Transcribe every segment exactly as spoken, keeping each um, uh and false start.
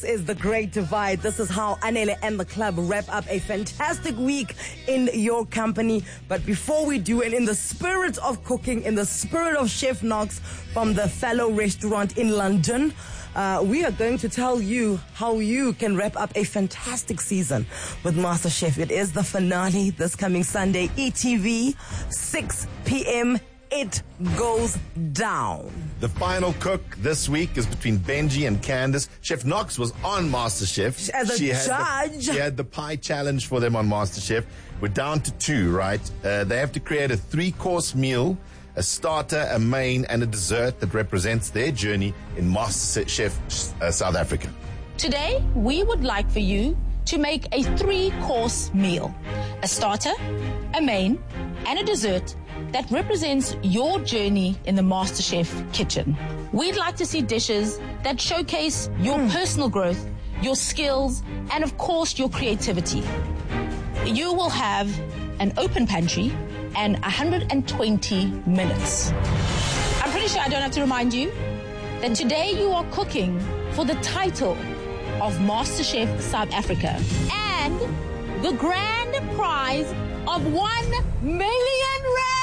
Is the Great Divide. This is how Anele and the club wrap up a fantastic week in your company. But before we do, and in the spirit of cooking, in the spirit of Chef Knox from the Fallow restaurant in London, uh, we are going to tell you how you can wrap up a fantastic season with MasterChef. It is the finale this coming Sunday, E T V, six p.m. It goes down. The final cook this week is between Benji and Candace. Chef Knox was on MasterChef. As a she judge. Had the, she had the pie challenge for them on MasterChef. We're down to two, right? Uh, they have to create a three-course meal, a starter, a main, and a dessert that represents their journey in MasterChef uh, South Africa. Today, we would like for you to make a three-course meal, a starter, a main, and a dessert that represents your journey in the MasterChef kitchen. We'd like to see dishes that showcase your mm. personal growth, your skills, and of course, your creativity. You will have an open pantry and one hundred twenty minutes. I'm pretty sure I don't have to remind you that today you are cooking for the title of MasterChef South Africa and the grand prize of one million rand.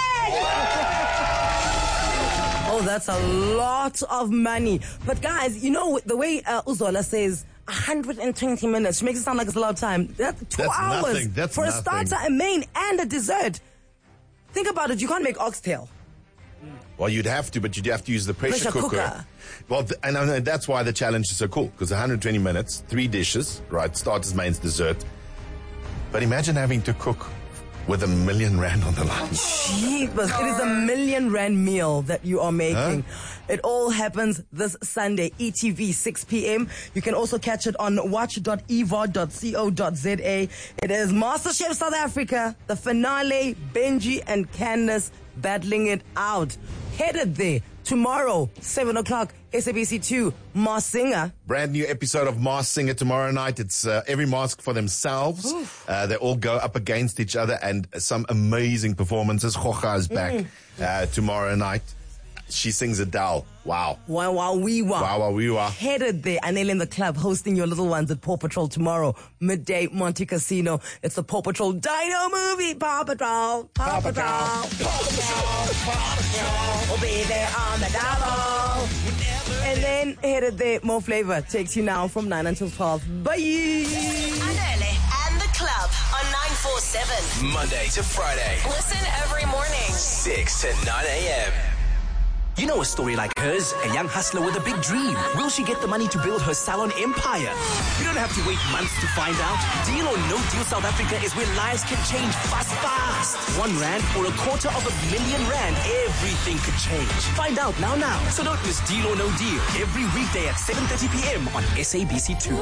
Oh, that's a lot of money. But guys, you know, the way uh, Uzola says one hundred twenty minutes, she makes it sound like it's a lot of time. That's two That's hours nothing. That's for nothing. a starter, a main, and a dessert. Think about it. You can't make oxtail. Well, you'd have to, but you'd have to use the pressure, Pressure cooker. cooker. Well, th- and, and that's why the challenge is so cool, because one hundred twenty minutes, three dishes, right? Starters, mains, dessert. But imagine having to cook with a million rand on the line. Jeepers, it is a million rand meal that you are making. Huh? It all happens this Sunday, E T V, six p.m. You can also catch it on watch dot e v o d dot co dot z a. It is MasterChef South Africa, the finale, Benji and Candace battling it out. Headed there tomorrow, seven o'clock, S A B C two, Masked Singer. Brand new episode of Masked Singer tomorrow night. It's uh, every mask for themselves. Uh, they all go up against each other, and some amazing performances. Gocha is back mm. uh, tomorrow night. She sings Adele. Wow. Wow, wow, wee, wow. Wow, wow, wee, wow. Headed there, Anele in the club, hosting your little ones at Paw Patrol tomorrow, midday, Monte Casino. It's the Paw Patrol Dino movie. Paw Patrol, Paw, Paw Patrol, Paw Patrol, Paw Patrol. We'll be there on the double. And then headed there, more flavor takes you now from nine until twelve. Bye. Anele and the club on nine four seven. Monday to Friday. Listen every morning. six to nine a.m. You know a story like hers, a young hustler with a big dream. Will she get the money to build her salon empire? You don't have to wait months to find out. Deal or No Deal South Africa is where lives can change fast, fast. One rand or a quarter of a million rand, everything could change. Find out now, now. So don't miss Deal or No Deal every weekday at seven thirty p.m. on S A B C two.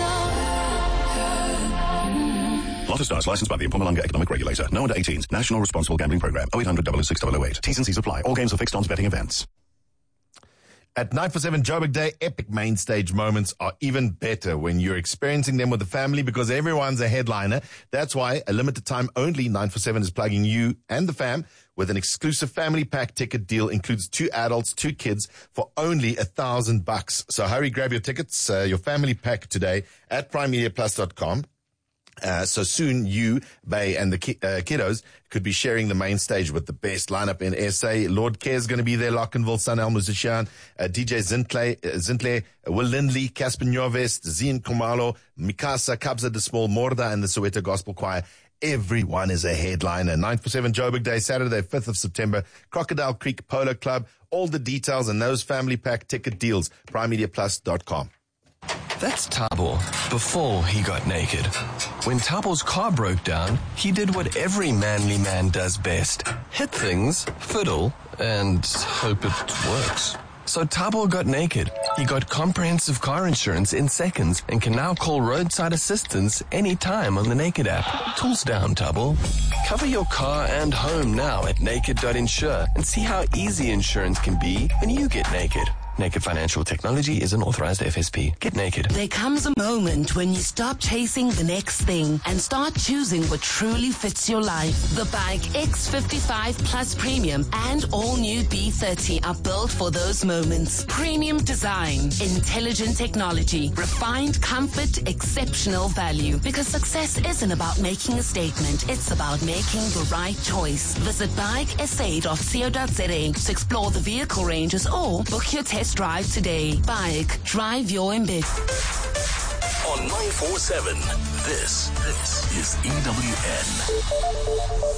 Lotto Stars, licensed by the Mpumalanga Economic Regulator. No under eighteens. National Responsible Gambling Program. oh eight hundred, double oh six, double oh eight. T's and C's apply. All games are fixed odds betting events. At nine forty-seven Joburg Day, epic main stage moments are even better when you're experiencing them with the family, because everyone's a headliner. That's why a limited time only nine forty-seven is plugging you and the fam with an exclusive family pack ticket deal. Includes two adults, two kids for only a thousand bucks. So hurry, grab your tickets, uh, your family pack today at prime media plus dot com. Uh, so soon you, Bay, and the ki- uh, kiddos could be sharing the main stage with the best lineup in S A. Lord Care's going to be there, Lockenville, Sunel Musician, uh, D J Zintle, uh, Zintle, uh, Will Lindley, Casper Nyovest, Zien Komalo, Mikasa, Kabza de Small, Morda, and the Soweto Gospel Choir. Everyone is a headliner. nine forty-seven Joburg Day, Saturday, fifth of September, Crocodile Creek Polo Club. All the details and those family pack ticket deals, prime media plus dot com. That's Thabo before he got naked. When Thabo's car broke down, he did what every manly man does best. Hit things, fiddle, and hope it works. So Thabo got naked. He got comprehensive car insurance in seconds and can now call roadside assistance anytime on the Naked app. Tools down, Thabo. Cover your car and home now at naked dot insure and see how easy insurance can be when you get naked. Naked Financial Technology is an authorized F S P. Get naked. There comes a moment when you stop chasing the next thing and start choosing what truly fits your life. The Bike X fifty-five Plus Premium and all new B thirty are built for those moments. Premium design, intelligent technology, refined comfort, exceptional value. Because success isn't about making a statement, it's about making the right choice. Visit bike s a dot co dot z a to explore the vehicle ranges or book your test drive today. Bike, drive your ambition. On nine four seven, this, this is E W N.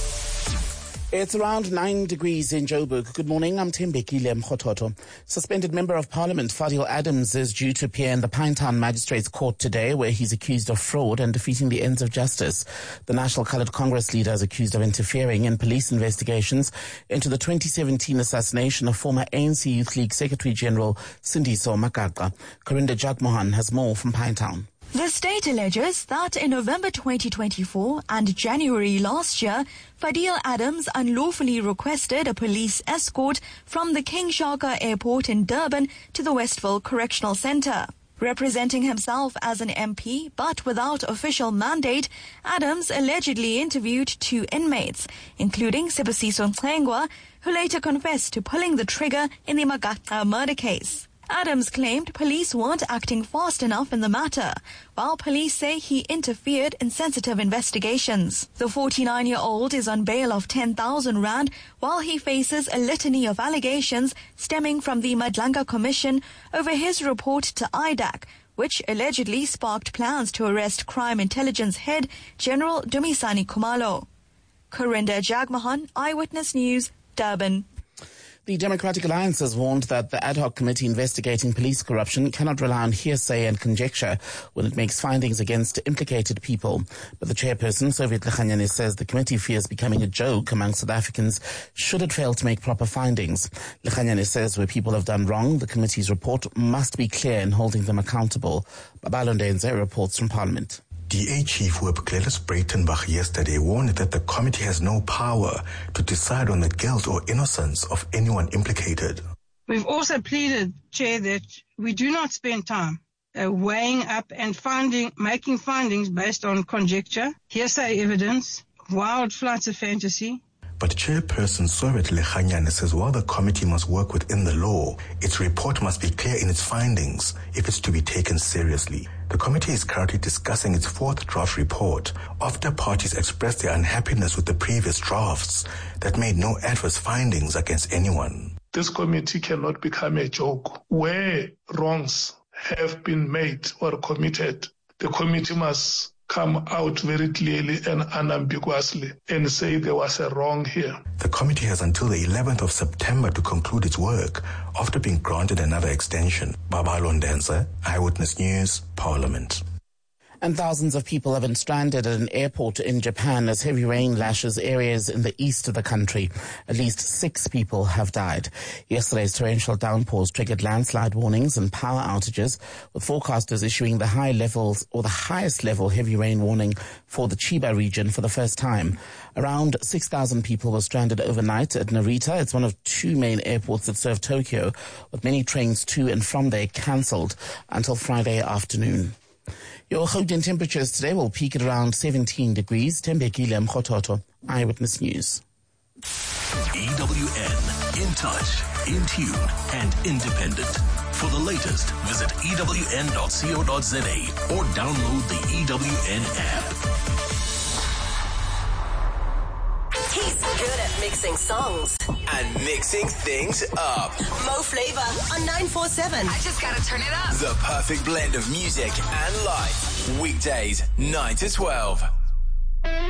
It's around nine degrees in Joburg. Good morning, I'm Tembekile Mkhototo. Suspended Member of Parliament Fadil Adams is due to appear in the Pinetown Magistrates Court today, where he's accused of fraud and defeating the ends of justice. The National Coloured Congress leader is accused of interfering in police investigations into the twenty seventeen assassination of former A N C Youth League Secretary General Sindiso Makaka. Corinda Jagmohan has more from Pinetown. The state alleges that in November twenty twenty-four and January last year, Fadil Adams unlawfully requested a police escort from the King Shaka Airport in Durban to the Westville Correctional Centre. Representing himself as an M P, but without official mandate, Adams allegedly interviewed two inmates, including Sibusiso Ncengwa, who later confessed to pulling the trigger in the Makaka murder case. Adams claimed police weren't acting fast enough in the matter, while police say he interfered in sensitive investigations. The forty-nine-year-old is on bail of ten thousand rand, while he faces a litany of allegations stemming from the Madlanga Commission over his report to I D A C, which allegedly sparked plans to arrest crime intelligence head General Dumisani Khumalo. Corinda Jagmohan, Eyewitness News, Durban. The Democratic Alliance has warned that the ad hoc committee investigating police corruption cannot rely on hearsay and conjecture when it makes findings against implicated people. But the chairperson, Soviet Lekhanyane, says the committee fears becoming a joke among South Africans should it fail to make proper findings. Lekhanyane says where people have done wrong, the committee's report must be clear in holding them accountable. Babalo Ndenze reports from Parliament. D A Chief Whip Gladys Breitenbach yesterday warned that the committee has no power to decide on the guilt or innocence of anyone implicated. We've also pleaded, Chair, that we do not spend time uh, weighing up and finding, making findings based on conjecture, hearsay evidence, wild flights of fantasy. But Chairperson Soviet Lekhanyane says while the committee must work within the law, its report must be clear in its findings if it's to be taken seriously. The committee is currently discussing its fourth draft report after parties expressed their unhappiness with the previous drafts that made no adverse findings against anyone. This committee cannot become a joke. Where wrongs have been made or committed, the committee must come out very clearly and unambiguously and say there was a wrong here. The committee has until the eleventh of September to conclude its work after being granted another extension. Babalo Ndenze, Eyewitness News, Parliament. And thousands of people have been stranded at an airport in Japan as heavy rain lashes areas in the east of the country. At least six people have died. Yesterday's torrential downpours triggered landslide warnings and power outages, with forecasters issuing the high levels or the highest level heavy rain warning for the Chiba region for the first time. Around six thousand people were stranded overnight at Narita. It's one of two main airports that serve Tokyo, with many trains to and from there cancelled until Friday afternoon. Your Gauteng temperatures today will peak at around seventeen degrees. Tembekile Mkhototo, Eyewitness News. E W N, in touch, in tune, and independent. For the latest, visit E W N dot co dot z a or download the E W N app. He's good at mixing songs And mixing things up. Mo Flavor on nine four seven. I just gotta turn it up. The perfect blend of music and life. Weekdays, nine to twelve.